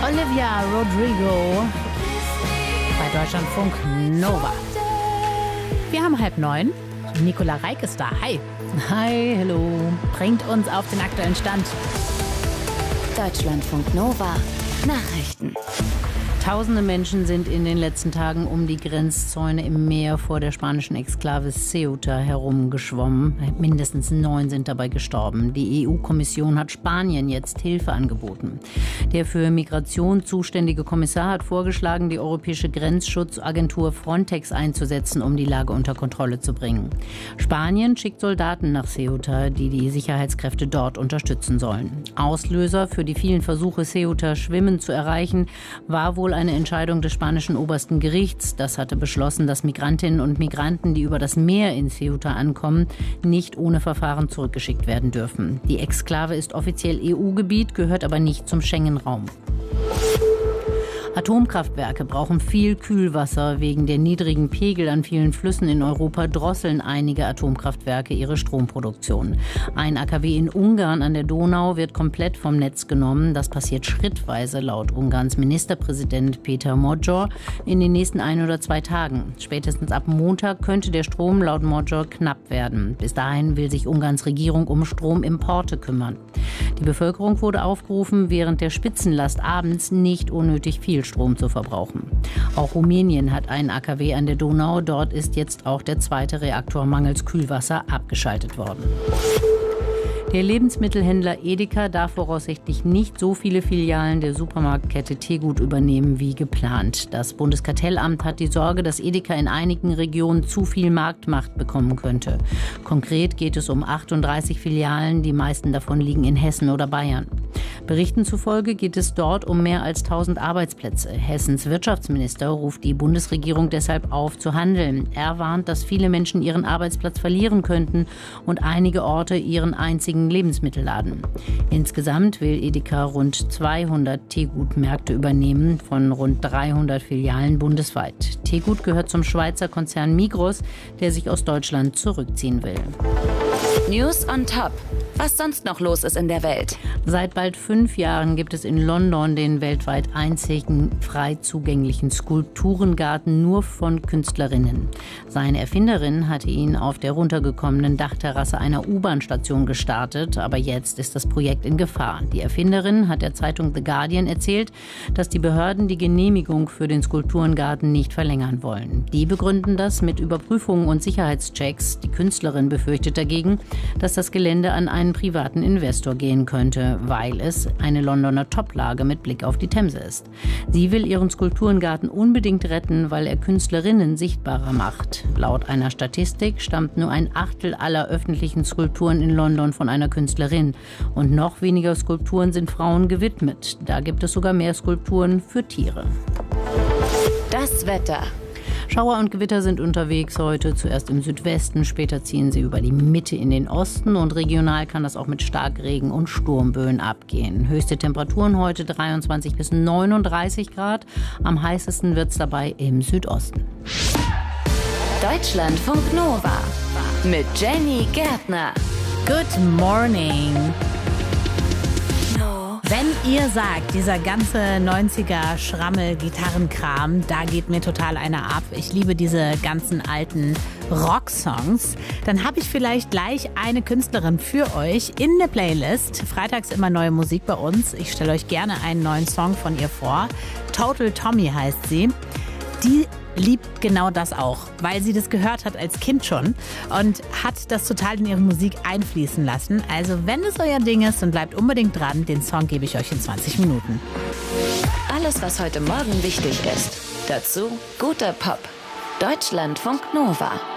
Olivia Rodrigo bei Deutschlandfunk Nova. Wir haben 8:30. Nicola Reik ist da. Hi. Hi, hallo. Bringt uns auf den aktuellen Stand. Deutschlandfunk Nova. Nachrichten. Tausende Menschen sind in den letzten Tagen um die Grenzzäune im Meer vor der spanischen Exklave Ceuta herumgeschwommen. Mindestens 9 sind dabei gestorben. Die EU-Kommission hat Spanien jetzt Hilfe angeboten. Der für Migration zuständige Kommissar hat vorgeschlagen, die europäische Grenzschutzagentur Frontex einzusetzen, um die Lage unter Kontrolle zu bringen. Spanien schickt Soldaten nach Ceuta, die die Sicherheitskräfte dort unterstützen sollen. Auslöser für die vielen Versuche, Ceuta schwimmend zu erreichen, war wohl eine Entscheidung des spanischen obersten Gerichts. Das hatte beschlossen, dass Migrantinnen und Migranten, die über das Meer in Ceuta ankommen, nicht ohne Verfahren zurückgeschickt werden dürfen. Die Exklave ist offiziell EU-Gebiet, gehört aber nicht zum Schengen-Raum. Atomkraftwerke brauchen viel Kühlwasser. Wegen der niedrigen Pegel an vielen Flüssen in Europa drosseln einige Atomkraftwerke ihre Stromproduktion. Ein AKW in Ungarn an der Donau wird komplett vom Netz genommen. Das passiert schrittweise laut Ungarns Ministerpräsident Péter Magyar in den nächsten 1 oder 2 Tagen. Spätestens ab Montag könnte der Strom laut Magyar knapp werden. Bis dahin will sich Ungarns Regierung um Stromimporte kümmern. Die Bevölkerung wurde aufgerufen, während der Spitzenlast abends nicht unnötig viel Strom zu verbrauchen. Auch Rumänien hat einen AKW an der Donau. Dort ist jetzt auch der 2. Reaktor mangels Kühlwasser abgeschaltet worden. Der Lebensmittelhändler Edeka darf voraussichtlich nicht so viele Filialen der Supermarktkette Tegut übernehmen wie geplant. Das Bundeskartellamt hat die Sorge, dass Edeka in einigen Regionen zu viel Marktmacht bekommen könnte. Konkret geht es um 38 Filialen, die meisten davon liegen in Hessen oder Bayern. Berichten zufolge geht es dort um mehr als 1000 Arbeitsplätze. Hessens Wirtschaftsminister ruft die Bundesregierung deshalb auf, zu handeln. Er warnt, dass viele Menschen ihren Arbeitsplatz verlieren könnten und einige Orte ihren einzigen Lebensmittelladen. Insgesamt will Edeka rund 200 Tegut-Märkte übernehmen, von rund 300 Filialen bundesweit. Tegut gehört zum Schweizer Konzern Migros, der sich aus Deutschland zurückziehen will. News on Top. Was sonst noch los ist in der Welt. Seit bald 5 Jahren gibt es in London den weltweit einzigen frei zugänglichen Skulpturengarten nur von Künstlerinnen. Seine Erfinderin hatte ihn auf der runtergekommenen Dachterrasse einer U-Bahn-Station gestartet, aber jetzt ist das Projekt in Gefahr. Die Erfinderin hat der Zeitung The Guardian erzählt, dass die Behörden die Genehmigung für den Skulpturengarten nicht verlängern wollen. Die begründen das mit Überprüfungen und Sicherheitschecks. Die Künstlerin befürchtet dagegen, dass das Gelände an einen privaten Investor gehen könnte, weil es eine Londoner Toplage mit Blick auf die Themse ist. Sie will ihren Skulpturengarten unbedingt retten, weil er Künstlerinnen sichtbarer macht. Laut einer Statistik stammt nur 1/8 aller öffentlichen Skulpturen in London von einer Künstlerin. Und noch weniger Skulpturen sind Frauen gewidmet. Da gibt es sogar mehr Skulpturen für Tiere. Das Wetter. Schauer und Gewitter sind unterwegs heute, zuerst im Südwesten, später ziehen sie über die Mitte in den Osten und regional kann das auch mit Starkregen und Sturmböen abgehen. Höchste Temperaturen heute 23 bis 39 Grad, am heißesten wird es dabei im Südosten. Deutschlandfunk Nova mit Jenny Gärtner. Good morning. Wenn ihr sagt, dieser ganze 90er Schrammel-Gitarrenkram, da geht mir total einer ab. Ich liebe diese ganzen alten Rocksongs. Dann habe ich vielleicht gleich eine Künstlerin für euch in der Playlist. Freitags immer neue Musik bei uns. Ich stelle euch gerne einen neuen Song von ihr vor. Total Tommy heißt sie. Die liebt genau das auch, weil sie das gehört hat als Kind schon und hat das total in ihre Musik einfließen lassen. Also wenn es euer Ding ist, dann bleibt unbedingt dran. Den Song gebe ich euch in 20 Minuten. Alles, was heute Morgen wichtig ist. Dazu guter Pop. Deutschlandfunk Nova.